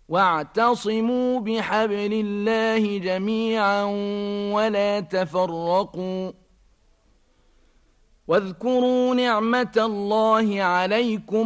واعتصموا بحبل الله جميعا ولا تفرقوا واذكروا نعمة الله عليكم